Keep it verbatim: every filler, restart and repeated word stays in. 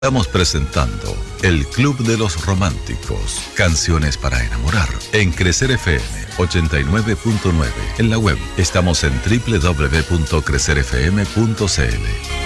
Estamos presentando El Club de los Románticos, canciones para enamorar, en Crecer F M ochenta y nueve punto nueve. En la web estamos en doble u doble u doble u punto crecer f m punto c l.